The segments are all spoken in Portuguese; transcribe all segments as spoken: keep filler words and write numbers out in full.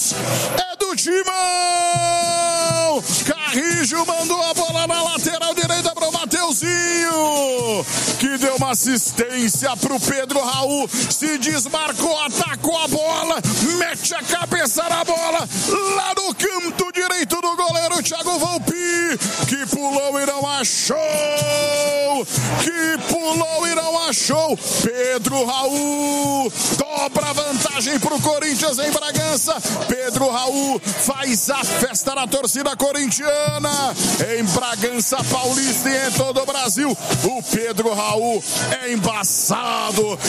Corinthians é do Timão! Carrijo mandou a bola na lateral direita para o Mateuzinho, que deu uma assistência para o Pedro Raul, se desmarcou, atacou a bola, mete a cabeça na bola, lá no canto direito do goleiro Thiago Volpi, que pulou e não achou, que pulou e não achou, Pedro Raul dobra a vantagem para o Corinthians em Bragança, Pedro Raul faz a festa na torcida corintiana, em Bragança Paulista e em todo o Brasil, o Pedro Raul é embaçado. O...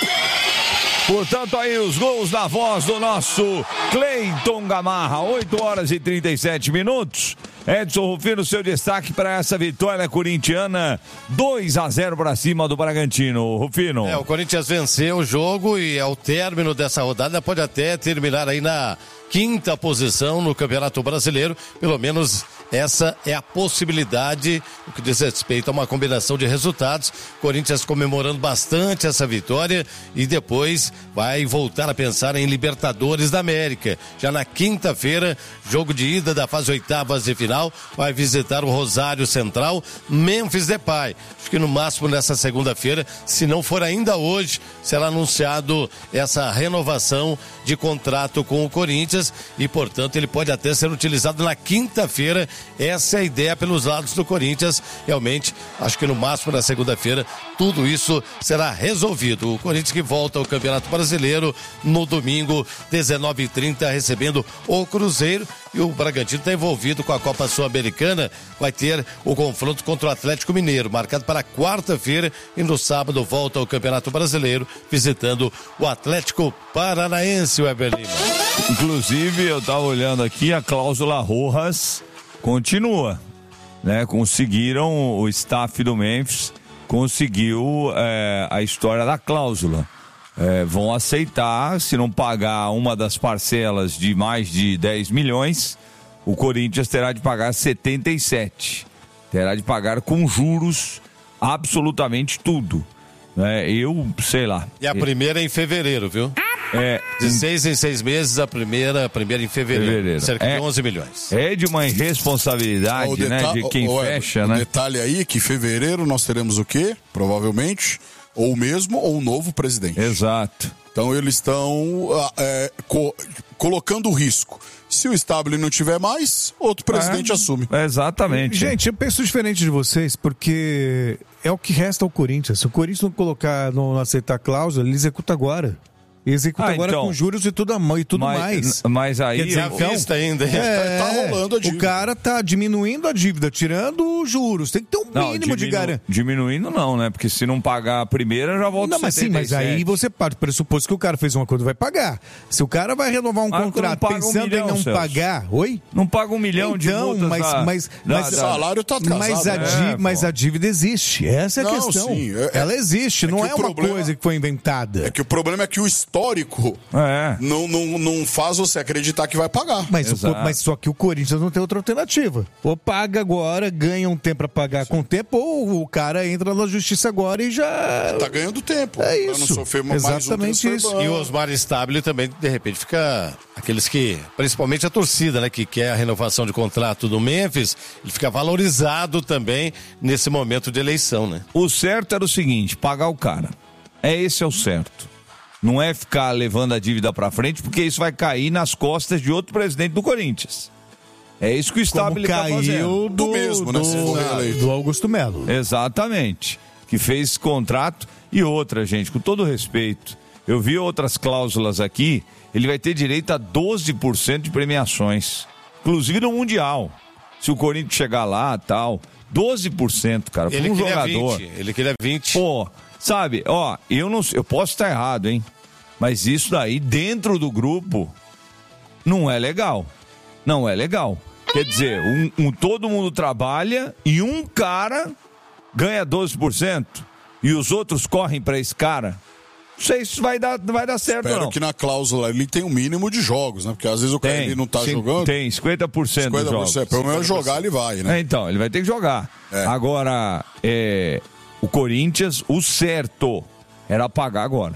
Portanto, aí os gols da voz do nosso Cleiton Gamarra, oito horas e trinta e sete minutos. Edson Rufino, seu destaque para essa vitória corintiana, dois a zero para cima do Bragantino. Rufino. É, o Corinthians venceu o jogo e ao término dessa rodada pode até terminar aí na quinta posição no Campeonato Brasileiro, pelo menos essa é a possibilidade, o que diz respeito a uma combinação de resultados. Corinthians comemorando bastante essa vitória e depois vai voltar a pensar em Libertadores da América. Já na quinta-feira, jogo de ida da fase oitavas de final, vai visitar o Rosário Central, Memphis Depay. Acho que no máximo nessa segunda-feira, se não for ainda hoje, será anunciado essa renovação de contrato com o Corinthians e, portanto, ele pode até ser utilizado na quinta-feira. Essa é a ideia pelos lados do Corinthians. Realmente, acho que no máximo na segunda-feira tudo isso será resolvido. O Corinthians que volta ao Campeonato Brasileiro no domingo, dezenove e trinta, recebendo o Cruzeiro. E o Bragantino está envolvido com a Copa Sul-Americana. Vai ter o confronto contra o Atlético Mineiro, marcado para quarta-feira. E no sábado volta ao Campeonato Brasileiro, visitando o Atlético Paranaense, o Weber Lima. Inclusive, eu estava olhando aqui, a cláusula Rojas continua, né? Conseguiram, o staff do Memphis conseguiu é, a história da cláusula. É, vão aceitar, se não pagar uma das parcelas de mais de dez milhões, o Corinthians terá de pagar setenta e sete. Terá de pagar com juros absolutamente tudo. É, eu, sei lá. E a primeira é em fevereiro, viu? É, de seis em seis meses, a primeira, a primeira em fevereiro, fevereiro. Cerca de é, onze milhões. É de uma irresponsabilidade, deta- né, de quem o, fecha, o né? Detalhe aí que em fevereiro nós teremos o quê? Provavelmente, ou o mesmo ou um novo presidente. Exato. Então eles estão é, co- colocando o risco. Se o Stabile não tiver mais, outro presidente é, assume. Exatamente. Gente, eu penso diferente de vocês, porque é o que resta ao Corinthians. Se o Corinthians não colocar, não aceitar a cláusula, ele executa agora. Executa ah, agora então, com juros e tudo, e tudo mas, mais. Mas aí... Quer dizer, então, vista ainda. É, tá, tá rolando a dívida. O cara tá diminuindo a dívida, tirando os juros. Tem que ter um não, mínimo diminu, de garantia. Diminuindo não, né? Porque se não pagar a primeira, já volta não, mas sim, mas aí você parte do pressuposto que o cara fez um acordo, vai pagar. Se o cara vai renovar um mas contrato pensando um milhão, em não Celso. pagar... Oi? Não paga um milhão então, de multas mas, da, mas, da, mas, o salário tá atrasado. Mas a, né? é, mas a dívida existe. Essa é a não, questão. Sim, é, Ela existe, é não é uma problema, coisa que foi inventada. É que o problema é que o histórico é. não, não, não faz você acreditar que vai pagar. Mas, o, mas só que o Corinthians não tem outra alternativa. Ou paga agora, ganha um tempo para pagar sim. com o tempo, ou o cara entra na justiça agora e já... Tá ganhando tempo. É isso. Não sofrer exatamente mais um isso. E o Osmar Stabile também, de repente, fica... Aqueles que, principalmente a torcida, né, que quer a renovação de contrato do Memphis, ele fica valorizado também nesse momento de eleição, né? O certo era o seguinte, pagar o cara. É esse é o certo. Não é ficar levando a dívida para frente, porque isso vai cair nas costas de outro presidente do Corinthians. É isso que o Stabile está fazendo. Do, do mesmo, né? Do, do Augusto Melo. Exatamente. Que fez esse contrato. E outra, gente, com todo respeito, eu vi outras cláusulas aqui, ele vai ter direito a doze por cento de premiações. Inclusive no Mundial. Se o Corinthians chegar lá e tal, doze por cento, cara, para um jogador. vinte, ele queria vinte. Pô, sabe, ó, eu não eu posso estar errado, hein? Mas isso daí, dentro do grupo, não é legal. Não é legal. Quer dizer, um, um, todo mundo trabalha e um cara ganha doze por cento e os outros correm para esse cara. Não sei se vai dar, vai dar certo, Espero não. que na cláusula ele tem um mínimo de jogos, né? Porque às vezes o cara tem, ele não tá sim, jogando. Tem, cinquenta por cento, cinquenta por cento dos jogos. Pelo menos jogar ele vai, né? É, então, ele vai ter que jogar. É. Agora, é, o Corinthians, o certo era pagar agora.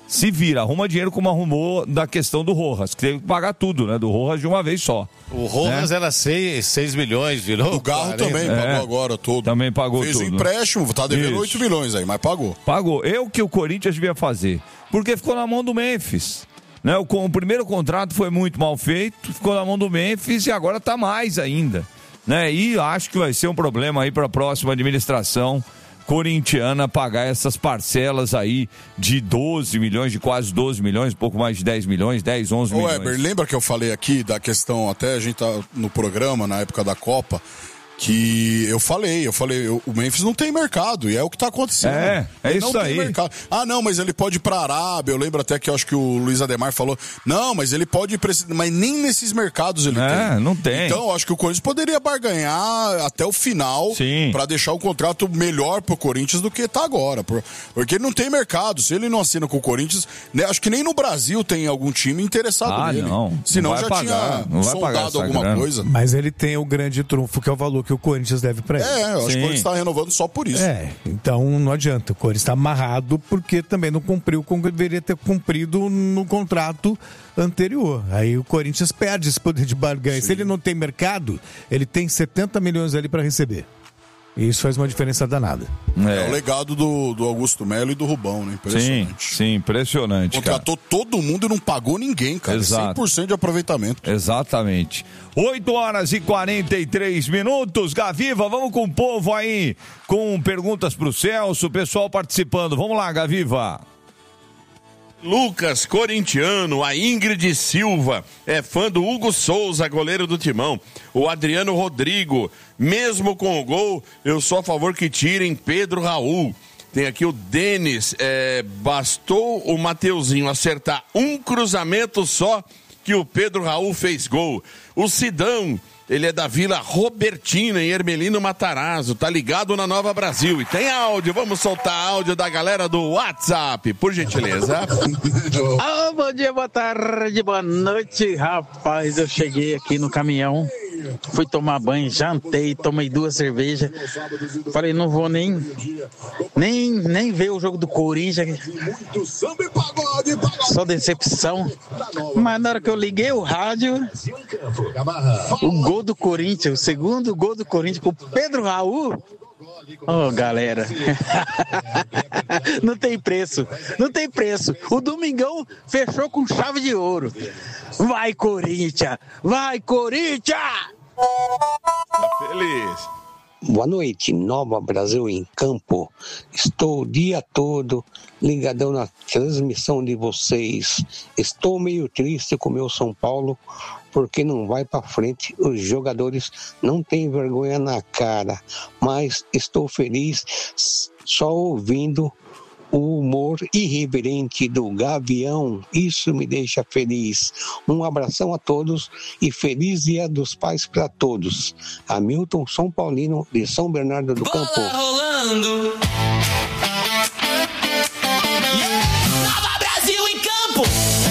se vira, arruma dinheiro como arrumou da questão do Rojas, que teve que pagar tudo, né? Do Rojas de uma vez só. O Rojas né? era seis milhões, virou? O Garro quarenta. também É. pagou agora todo. Também pagou Fez tudo. o empréstimo, tá devendo Isso. oito milhões aí, mas pagou. Pagou. É o que o Corinthians devia fazer. Porque ficou na mão do Memphis. Né? O, o primeiro contrato foi muito mal feito, ficou na mão do Memphis e agora tá mais ainda. Né? E acho que vai ser um problema aí para a próxima administração corintiana pagar essas parcelas aí de doze milhões, de quase doze milhões, um pouco mais de dez milhões, dez, onze Ô, milhões. Weber, lembra que eu falei aqui da questão, até a gente tá no programa, na época da Copa, que eu falei, eu falei, o Memphis não tem mercado, e é o que tá acontecendo. É, é Ele isso não aí. Tem mercado. Ah, não, mas ele pode ir pra Arábia, eu lembro até que eu acho que o Luiz Ademar falou, não, mas ele pode ir pra esse... mas nem nesses mercados ele É, tem. não tem. Então, eu acho que o Corinthians poderia barganhar até o final, Sim. pra deixar o contrato melhor pro Corinthians do que tá agora, por- porque ele não tem mercado, se ele não assina com o Corinthians, né, acho que nem no Brasil tem algum time interessado Ah, nele. não. Senão Não vai já pagar, tinha não vai pagar sondado essa alguma grana. coisa. Mas ele tem o grande trunfo, que é o valor que o Corinthians deve pra ele. É, eu acho que Sim. o Corinthians está renovando só por isso. É, então não adianta. O Corinthians está amarrado porque também não cumpriu como deveria ter cumprido no contrato anterior. Aí o Corinthians perde esse poder de barganha. Se ele não tem mercado, ele tem setenta milhões ali para receber. E isso faz uma diferença danada. É, o legado do, do Augusto Melo e do Rubão, né? Sim, Impressionante. sim, impressionante, cara. Contratou todo mundo e não pagou ninguém, cara. Exato. cem por cento de aproveitamento. Exatamente. oito horas e quarenta e três minutos. Gaviva, vamos com o povo aí, com perguntas pro Celso, o pessoal participando. Vamos lá, Gaviva. Lucas, corintiano, a Ingrid Silva, é fã do Hugo Souza, goleiro do Timão. O Adriano Rodrigo, mesmo com o gol, eu sou a favor que tirem Pedro Raul. Tem aqui o Denis, é, bastou o Mateuzinho acertar um cruzamento só que o Pedro Raul fez gol. O Sidão, ele é da Vila Robertina, em Hermelino Matarazzo, tá ligado na Nova Brasil. E tem áudio, vamos soltar áudio da galera do WhatsApp, por gentileza. Ah, bom dia, boa tarde, boa noite, rapaz. Eu cheguei aqui no caminhão, fui tomar banho, jantei, tomei duas cervejas. Falei, não vou nem, nem, nem ver o jogo do Corinthians. Só decepção. Mas na hora que eu liguei o rádio, o gol do Corinthians, o segundo gol do Corinthians com o Pedro Raul. Ô, oh, galera, não tem preço, não tem preço. O Domingão fechou com chave de ouro. Vai, Corinthians! Vai, Corinthians! Tá feliz. Boa noite, Nova Brasil em Campo. Estou o dia todo ligadão na transmissão de vocês. Estou meio triste com o meu São Paulo, porque não vai para frente. Os jogadores não têm vergonha na cara, mas estou feliz só ouvindo o humor irreverente do Gavião. Isso me deixa feliz. Um abração a todos e feliz Dia dos Pais para todos. Hamilton São Paulino de São Bernardo do Campo. Bola rolando. Nova Brasil em Campo.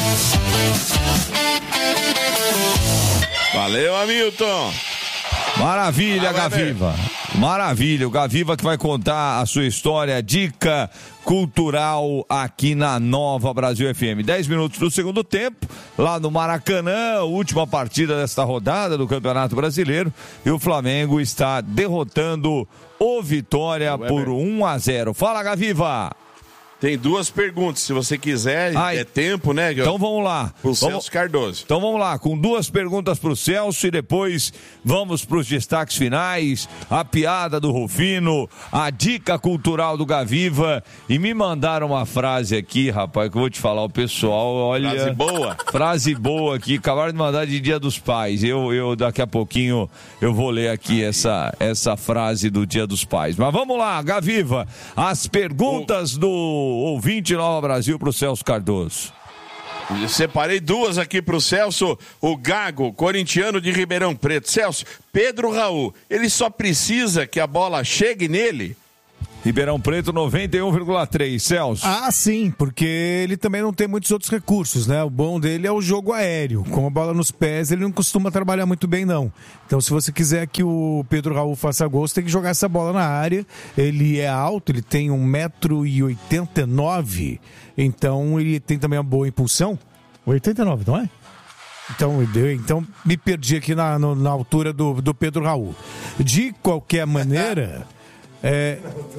Valeu, Hamilton. Maravilha, Ah, vai Gaviva. Maravilha, o Gaviva que vai contar a sua história, dica cultural aqui na Nova Brasil F M. dez minutos do segundo tempo, lá no Maracanã, última partida desta rodada do Campeonato Brasileiro, e o Flamengo está derrotando o Vitória por um a zero. Fala, Gaviva! Tem duas perguntas, se você quiser, Ai. é tempo, né? Então vamos lá. O Vamos... Celso Cardoso. Então vamos lá, com duas perguntas para o Celso e depois vamos para os destaques finais, a piada do Rufino, a dica cultural do Gaviva. E me mandaram uma frase aqui, rapaz, que eu vou te falar, o pessoal, olha... Frase boa. Frase boa aqui, acabaram de mandar de Dia dos Pais. Eu, eu daqui a pouquinho, eu vou ler aqui essa, essa frase do Dia dos Pais. Mas vamos lá, Gaviva, as perguntas o... do ouvinte Nova Brasil para o Celso Cardoso. Eu separei duas aqui pro Celso. O Gago, corintiano de Ribeirão Preto. Celso, Pedro Raul, ele só precisa que a bola chegue nele? Ribeirão Preto noventa e um vírgula três, Celso. Ah, sim, porque ele também não tem muitos outros recursos, né? O bom dele é o jogo aéreo. Com a bola nos pés, ele não costuma trabalhar muito bem, não. Então, se você quiser que o Pedro Raul faça gol, você tem que jogar essa bola na área. Ele é alto, ele tem um metro e oitenta e nove, então ele tem também uma boa impulsão. oitenta e nove, não é? Então, então me perdi aqui na, no, na altura do, do Pedro Raul. De qualquer maneira... É...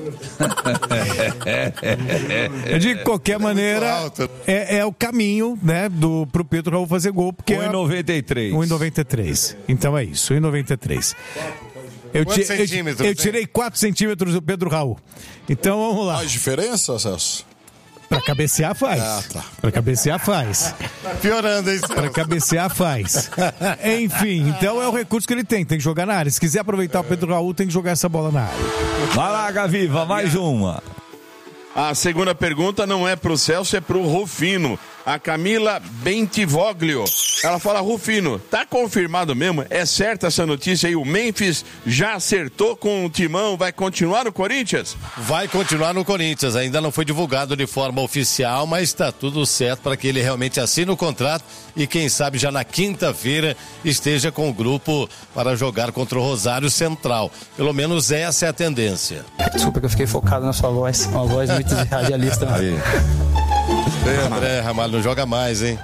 de qualquer maneira, é, é o caminho, né, do, pro Pedro Raul fazer gol. Porque um e noventa e três. um e noventa e três. Então é isso, um e noventa e três. Eu, ti, eu, eu tirei quatro centímetros do Pedro Raul. Então vamos lá. Faz diferença, Celso? Pra cabecear faz. Ah, tá. Pra cabecear faz. Piorando isso. Pra cabecear faz. Enfim, então é o recurso que ele tem. Tem que jogar na área. Se quiser aproveitar o Pedro Raul, tem que jogar essa bola na área. Vai lá, Gaviva, mais uma. A segunda pergunta não é pro Celso, é pro Rufino. A Camila Bentivoglio. Ela fala, Rufino, tá confirmado mesmo? É certa essa notícia aí? O Memphis já acertou com o Timão, vai continuar no Corinthians? Vai continuar no Corinthians, ainda não foi divulgado de forma oficial, mas está tudo certo para que ele realmente assine o contrato e quem sabe já na quinta-feira esteja com o grupo para jogar contra o Rosário Central. Pelo menos essa é a tendência. Desculpa que eu fiquei focado na sua voz, uma voz muito de radialista. Aí. André Ramalho não joga mais, hein?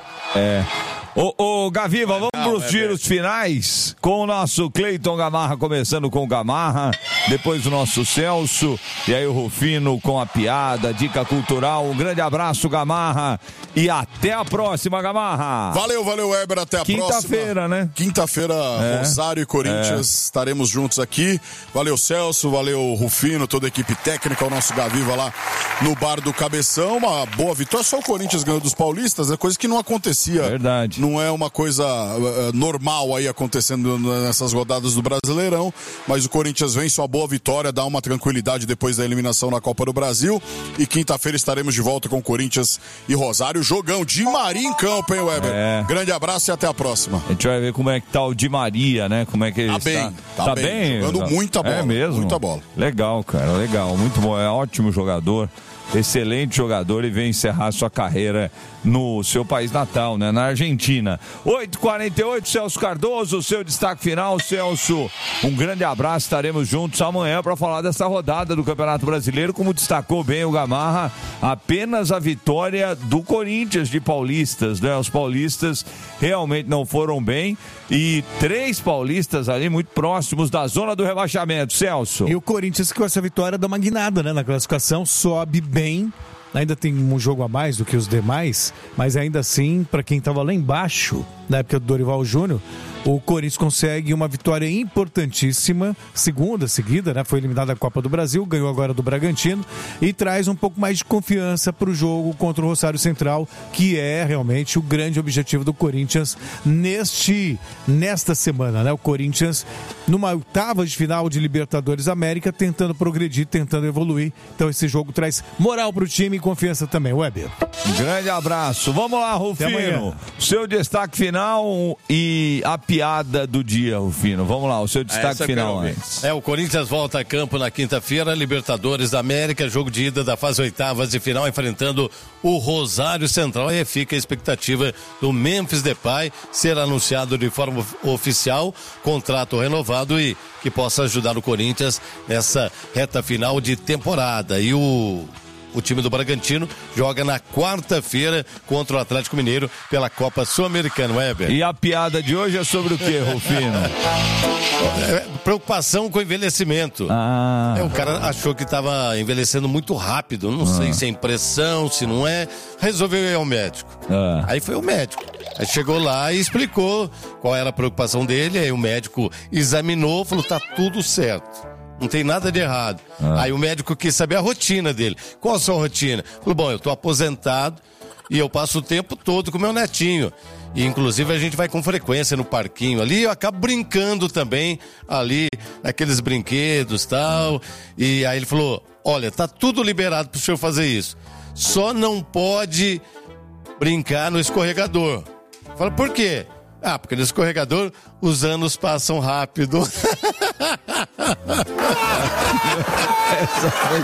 É. Ô, ô Gaviva, vamos para os tiros finais com o nosso Cleiton Gamarra, começando com o Gamarra, depois o nosso Celso, e aí o Rufino com a piada, dica cultural. Um grande abraço, Gamarra, e até a próxima, Gamarra. Valeu, valeu, Weber, até a Quinta próxima. Quinta-feira, né? Quinta-feira, é. Rosário e Corinthians, é. estaremos juntos aqui. Valeu, Celso, valeu, Rufino, toda a equipe técnica, o nosso Gaviva lá no Bar do Cabeção. Uma boa vitória, só o Corinthians ganhou dos paulistas, é coisa que não acontecia. Verdade. Não é uma coisa uh, normal aí acontecendo nessas rodadas do Brasileirão, mas o Corinthians vence uma boa vitória, dá uma tranquilidade depois da eliminação na Copa do Brasil, e quinta-feira estaremos de volta com Corinthians e Rosário. Jogão Di Maria em campo, hein, Weber? É. Grande abraço e até a próxima. A gente vai ver como é que tá o Di Maria, né? Como é que ele tá está. Bem, tá, tá bem, bem. Jogando muita bola. É mesmo? Muita bola. Legal, cara, legal. Muito bom. É ótimo jogador. Excelente jogador e vem encerrar sua carreira no seu país natal, né? Na Argentina. oito e quarenta e oito, Celso Cardoso, seu destaque final. Celso, um grande abraço, estaremos juntos amanhã para falar dessa rodada do Campeonato Brasileiro. Como destacou bem o Gamarra, apenas a vitória do Corinthians de paulistas, né? Os paulistas realmente não foram bem e três paulistas ali muito próximos da zona do rebaixamento, Celso. E o Corinthians com essa vitória dá uma guinada, né? Na classificação, sobe bem. Ainda tem um jogo a mais do que os demais, mas ainda assim, para quem estava lá embaixo, na época do Dorival Júnior, o Corinthians consegue uma vitória importantíssima, segunda seguida, né? Foi eliminado da Copa do Brasil, ganhou agora do Bragantino e traz um pouco mais de confiança para o jogo contra o Rosário Central, que é realmente o grande objetivo do Corinthians neste, nesta semana, né? O Corinthians numa oitava de final de Libertadores América, tentando progredir, tentando evoluir. Então esse jogo traz moral para o time e confiança também, Weber. Um grande abraço. Vamos lá, Rufino. Seu destaque final e a piada do dia, Rufino. Vamos lá, o seu destaque Essa final antes. É, o Corinthians volta a campo na quinta-feira, Libertadores da América, jogo de ida da fase oitavas de final, enfrentando o Rosário Central. E fica a expectativa do Memphis Depay ser anunciado de forma oficial, contrato renovado e que possa ajudar o Corinthians nessa reta final de temporada. E o O time do Bragantino joga na quarta-feira contra o Atlético Mineiro pela Copa Sul-Americana, Weber. E a piada de hoje é sobre o quê, Rufino? É, preocupação com o envelhecimento. Ah. É, o cara achou que estava envelhecendo muito rápido, não ah. sei se é impressão, se não é. Resolveu ir ao médico. Ah. Aí foi o médico. Aí chegou lá e explicou qual era a preocupação dele, aí o médico examinou, falou, tá tudo certo. Não tem nada de errado. Ah. Aí o médico quis saber a rotina dele. Qual a sua rotina? Falei, bom, eu tô aposentado e eu passo o tempo todo com meu netinho. E inclusive a gente vai com frequência no parquinho ali e eu acabo brincando também ali, naqueles brinquedos e tal. E aí ele falou, olha, tá tudo liberado pro senhor fazer isso. Só não pode brincar no escorregador. Falei, por quê? Ah, porque no escorregador os anos passam rápido. Essa foi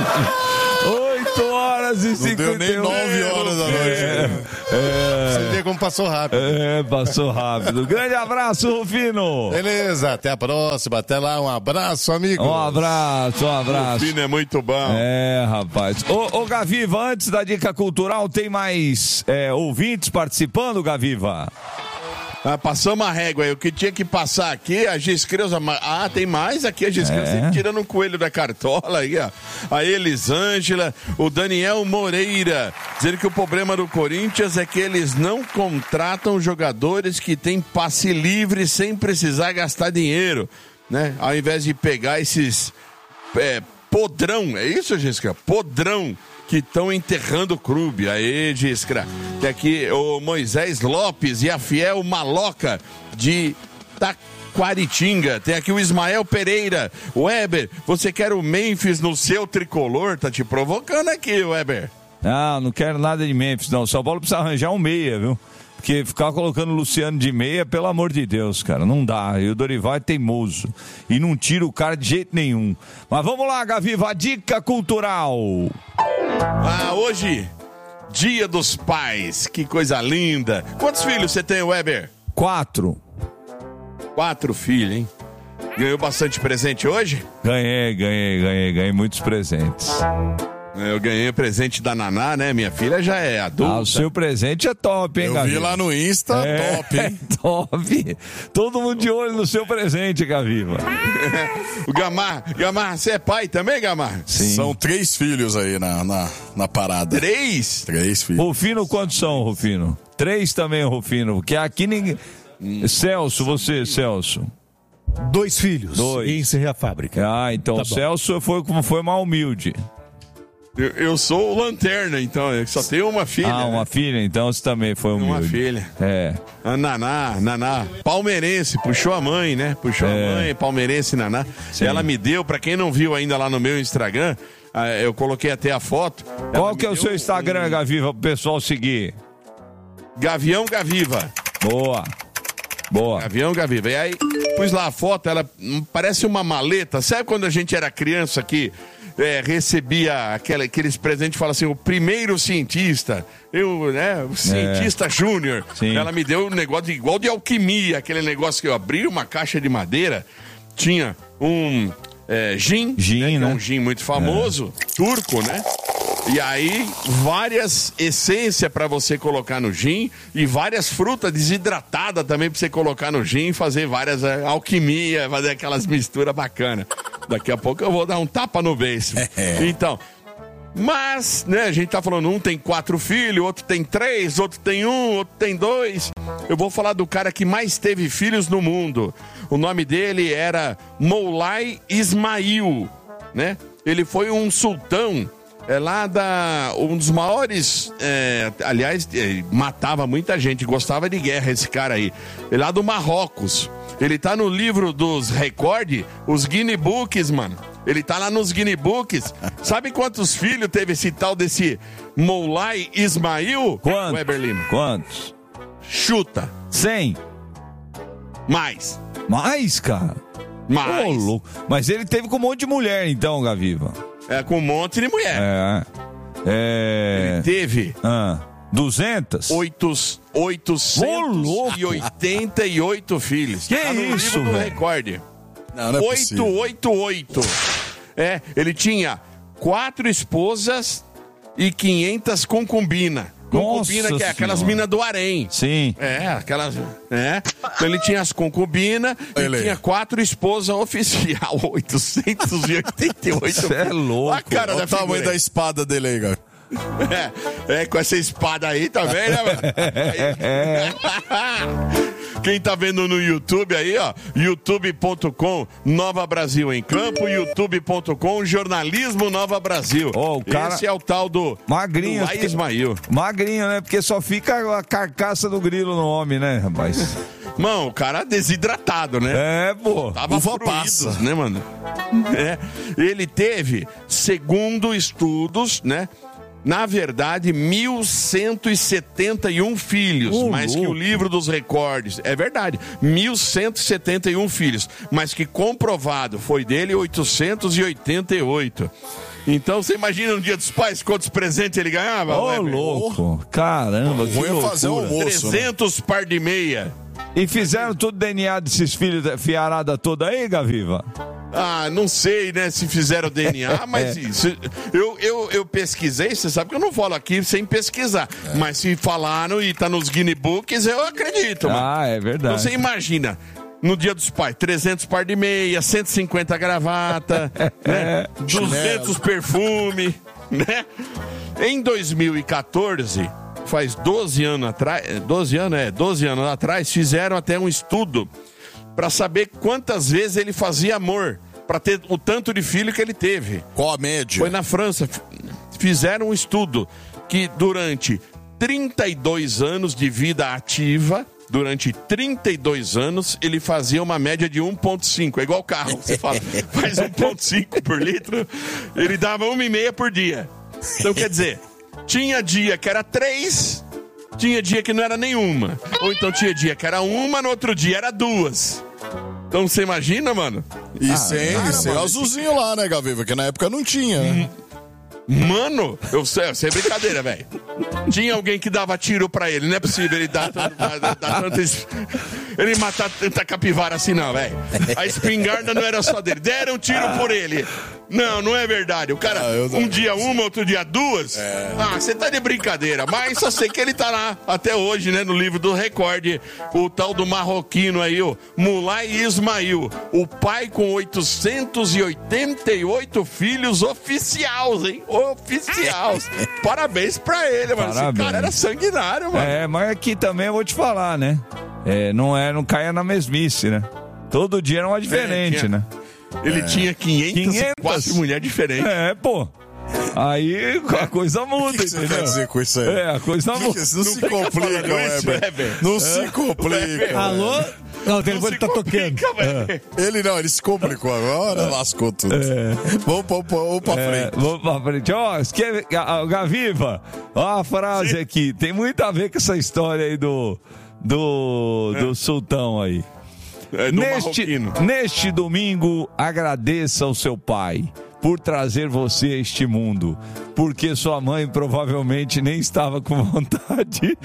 oito horas e cinquenta e oito. Não deu nem nove horas da noite. É, é, Você vê como passou rápido. é, passou rápido. Grande abraço, Rufino. Beleza, até a próxima. Até lá, um abraço, amigo. Um abraço, um abraço. O Fino é muito bom. É, rapaz. Ô, ô, Gaviva, antes da dica cultural, tem mais é, ouvintes participando, Gaviva? Ah, passamos a régua aí. O que tinha que passar aqui, a Giscreuza. Ah, tem mais aqui, a Giscreuza É. tirando um coelho da cartola aí, ó. A Elisângela, o Daniel Moreira, dizendo que o problema do Corinthians é que eles não contratam jogadores que têm passe livre sem precisar gastar dinheiro, né? Ao invés de pegar esses é, podrão, é isso, Giscra? Podrão. Que estão enterrando o clube. Aí, Giscra. Tem aqui o Moisés Lopes e a Fiel Maloca de Taquaritinga. Tem aqui o Ismael Pereira. Weber, você quer o Memphis no seu tricolor? Tá te provocando aqui, Weber. Não, não quero nada de Memphis, não. São Paulo precisa arranjar um meia, viu? Porque ficar colocando o Luciano de meia, pelo amor de Deus, cara, não dá. E o Dorival é teimoso. E não tira o cara de jeito nenhum. Mas vamos lá, Gaviva, a dica cultural. Ah, hoje, Dia dos Pais. Que coisa linda. Quantos filhos você tem, Weber? Quatro. Quatro filhos, hein? Ganhou bastante presente hoje? Ganhei, ganhei, ganhei, ganhei muitos presentes. Eu ganhei o presente da Naná, né? Minha filha já é adulta. Ah, o seu presente é top, hein, Eu Gaviva? vi lá no Insta, É, top, hein? top. Todo mundo de olho no seu presente, Gaviva. O Gamar, Gamar, você é pai também, Gamar? Sim. São três filhos aí na, na, na parada. Três? Três filhos. Rufino, quantos são, Rufino? Três também, Rufino. Porque aqui ninguém... Celso, você, Celso. Dois filhos. Dois. E encerrei a fábrica. Ah, então Tá o bom. Celso foi, foi mais humilde. Eu, eu sou o Lanterna, então, eu só tenho uma filha. Ah, uma né? filha, então você também foi humilde. Uma filha. É. A Naná, Naná, palmeirense, puxou a mãe, né? Puxou É. a mãe, palmeirense, Naná. Sim. Ela me deu, pra quem não viu ainda lá no meu Instagram, ah, eu coloquei até a foto. Qual Ela que é me o deu seu Instagram, um Gaviva, pro pessoal seguir? Gavião Gaviva. Boa. Boa. Gavião Gaviva. E aí, pus lá a foto, ela hum, parece uma maleta. Sabe quando a gente era criança que é, recebia aquela, aqueles presentes, fala assim, o primeiro cientista, eu, né, o cientista É. júnior. Sim. Ela me deu um negócio de, igual de alquimia, aquele negócio que eu abri uma caixa de madeira, tinha um é, gin, Gin, né, que é né? um gin muito famoso, turco, né? E aí, várias essências para você colocar no gin e várias frutas desidratadas também para você colocar no gin e fazer várias é, alquimia, fazer aquelas misturas bacanas. Daqui a pouco eu vou dar um tapa no beiço. Então, mas, né, a gente tá falando, um tem quatro filhos, outro tem três, outro tem um, outro tem dois. Eu vou falar do cara que mais teve filhos no mundo. O nome dele era Moulay Ismail, né? Ele foi um sultão. É lá da... Um dos maiores... É, aliás, é, matava muita gente. Gostava de guerra esse cara aí. É lá do Marrocos. Ele tá no livro dos recordes. Os Guinness Books, mano. Ele tá lá nos Guinness Books. Sabe quantos filhos teve esse tal desse Moulay Ismail? Quantos? Weber Lima. Quantos? Chuta. Cem. Mais. Mais, cara? Mais. Ô, louco. Mas ele teve com um monte de mulher, então, Gaviva. É, com um monte de mulher. É. É. Teve... Ah, duzentas? Oitos, Ô, oitocentos louco. e oitenta e oito filhos. Que Tá no isso, livro do velho? recorde. Não, não é possível. oitocentos e oitenta e oito. É, ele tinha quatro esposas e quinhentas concubinas. Concubina, Nossa que é aquelas Senhora. minas do harém. Sim. É, aquelas. É. Então ele tinha as concubinas e Ele. tinha quatro esposas oficiais. oitocentos e oitenta e oito. Cê é louco. A cara Olha da o tamanho figura da aí. espada dele aí, cara. É, é, com essa espada aí também, né, mano? Quem tá vendo no YouTube aí, ó, youtube ponto com Nova Brasil em Campo, youtube ponto com Jornalismo Nova Brasil. Ó, o cara- Esse é o tal do Magrinho. do Ismail. Magrinho, né? Porque só fica a carcaça do grilo no homem, né, rapaz? Mano, o cara desidratado, né? É, pô. Tava Uva fruídos, passa. né, mano? É. Ele teve, segundo estudos, né? Na verdade, mil cento e setenta e um filhos, Oh, mais que o livro dos recordes. É verdade, mil cento e setenta e um filhos, mas que comprovado foi dele oitocentos e oitenta e oito. Então, você imagina no Dia dos Pais quantos presentes ele ganhava? Ô, Weber? louco. Caramba, que Vou loucura. fazer um almoço, né? trezentos par de meia. E fizeram tudo D N A desses filhos, fiarada toda aí, Gaviva? Ah, não sei, né, se fizeram D N A, mas É. isso, eu, eu, eu pesquisei, você sabe que eu não falo aqui sem pesquisar, É. mas se falaram e tá nos Guinness Books, eu acredito, mano. Ah, é verdade. Então você imagina, no Dia dos Pais, trezentos par de meia, cento e cinquenta gravata, né, duzentos perfume, né? Em dois mil e quatorze, faz doze anos atrás, doze anos, é, doze anos atrás, fizeram até um estudo para saber quantas vezes ele fazia amor, para ter o tanto de filho que ele teve. Qual a média? Foi na França, f- fizeram um estudo que durante trinta e dois anos de vida ativa, durante trinta e dois anos, ele fazia uma média de um vírgula cinco. É igual carro, você fala, faz um vírgula cinco por litro, ele dava uma e meia por dia. Então, quer dizer, tinha dia que era três, tinha dia que não era nenhuma. Ou então tinha dia que era uma, no outro dia era duas. Então você imagina, mano? E Ah, sem, cara, e sem o mano, azulzinho lá, né, Gaviva? Que na época não tinha, né? Mano, eu sei, sem brincadeira, velho. Tinha alguém que dava tiro pra ele, não é possível ele dar, dar, dar, dar tanto. es- Ele matar tanta capivara assim, não, velho. A espingarda não era só dele. Deram tiro por ele. Não, não é verdade. O cara, Ah, eu não- um dia uma, outro dia duas. Ah, você tá de brincadeira. Mas só sei que ele tá lá até hoje, né, no livro do recorde. O tal do marroquino aí, o Mulay Ismail. O pai com oitocentos e oitenta e oito filhos oficiais, hein? Oficiais. Parabéns pra ele, mano. Esse Parabéns. cara era sanguinário, mano. É, mas aqui também eu vou te falar, né? É, não, é, não caia na mesmice, né? Todo dia era uma diferente, tinha- né? Ele tinha quinhentas e quatro mulheres diferentes. É, pô. Aí a coisa muda, O que que você entendeu? quer dizer com isso aí? É, a coisa Não, muda. não se complica, isso, Weber. Weber. Não se complica. Alô? Não, o telefone tá tocando. Ele não, ele se complicou agora, lascou tudo. Vamos pra, vamos pra É, frente. vamos pra frente. Ó, escreve- Ga- Gaviva, ó a frase aqui. Tem muito a ver com essa história aí do, do, do sultão aí. É do Neste, marroquino. neste domingo, agradeça ao seu pai por trazer você a este mundo, porque sua mãe provavelmente nem estava com vontade.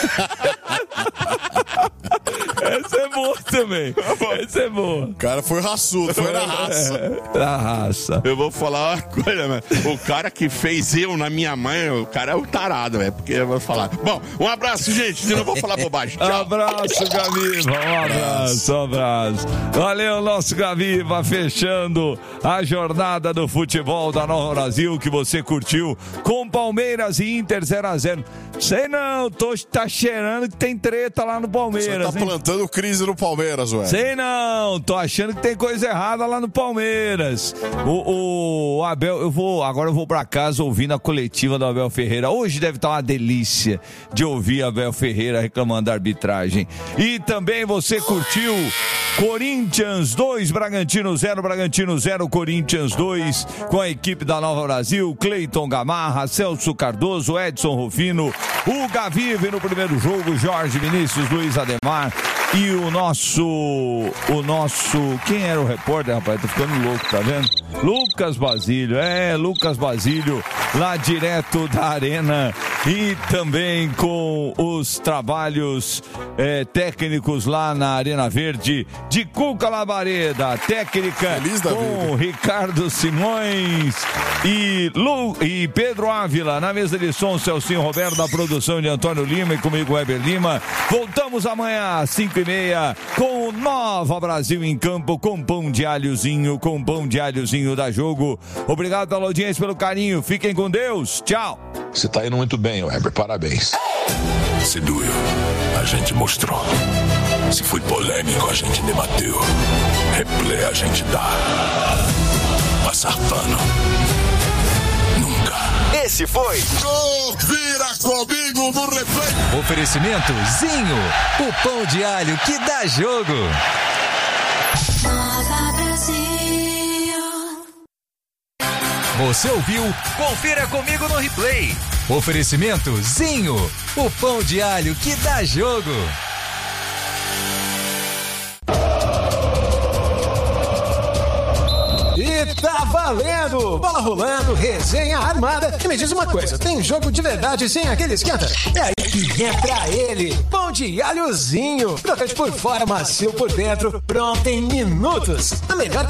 Essa é boa também. Essa é boa. O cara foi raçudo, foi na raça. É, da raça. Eu vou falar uma coisa, mano. O cara que fez eu na minha mãe, o cara é um tarado, velho. Porque eu vou falar. Bom, um abraço, gente. Eu não vou falar bobagem. Um Tchau. abraço, Gaviva. Um abraço, um abraço. Valeu, nosso Gaviva, fechando a jornada do futebol da Nova Brasil que você curtiu com Palmeiras e Inter zero a zero. Sei não, tô, tá cheirando que tem treta lá no Você Palmeiras, tá hein? plantando crise no Palmeiras, ué. Sei não, tô achando que tem coisa errada lá no Palmeiras. O, o Abel, eu vou, agora eu vou pra casa ouvindo a coletiva do Abel Ferreira. Hoje deve estar uma delícia de ouvir Abel Ferreira reclamando da arbitragem. E também você curtiu Corinthians dois, Bragantino zero, Bragantino zero, Corinthians dois, com a equipe da Nova Brasil, Cleiton Gamarra, Celso Cardoso, Edson Rufino, o Gavive no primeiro jogo, Jorge Vinícius, Luiz Ademar e o nosso, o nosso, quem era o repórter, rapaz? Tô ficando louco, tá vendo? Lucas Basílio, é, Lucas Basílio, lá direto da Arena e também com os trabalhos é, técnicos lá na Arena Verde de Cuca Labareda, técnica Feliz da com vida. Ricardo Simões e, Lu, e Pedro Ávila, na mesa de som, Celcinho Roberto, da produção de Antônio Lima e comigo, Weber Lima. Voltamos amanhã às cinco e meia com o Nova Brasil em campo, com pão de alhozinho, com pão de alhozinho da Jogo. Obrigado pela audiência, pelo carinho. Fiquem com Deus. Tchau. Você tá indo muito bem, Weber. Parabéns. Se doeu, a gente mostrou. Se foi polêmico, a gente debateu. Replay a gente dá. Passar pano. Nunca. Esse foi Confira comigo no replay. Oferecimento Zinho, o pão de alho que dá jogo. Você ouviu? Confira comigo no replay. Oferecimento Zinho, o pão de alho que dá jogo. E tá valendo! Bola rolando, resenha armada. E me diz uma coisa, tem jogo de verdade sem aquele esquenta? É aí que entra ele, pão de alhozinho. Crocante por fora, macio por dentro, pronto em minutos. A melhor